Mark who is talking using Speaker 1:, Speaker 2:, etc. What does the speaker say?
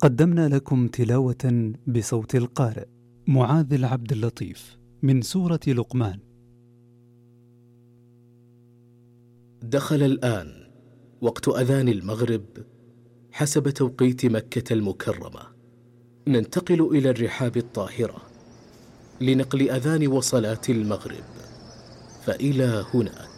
Speaker 1: قدمنا لكم تلاوة بصوت القارئ معاذ العبد اللطيف من سورة لقمان.
Speaker 2: دخل الآن وقت أذان المغرب حسب توقيت مكة المكرمة. ننتقل إلى الرحاب الطاهرة لنقل أذان وصلاة المغرب، فإلى هناك.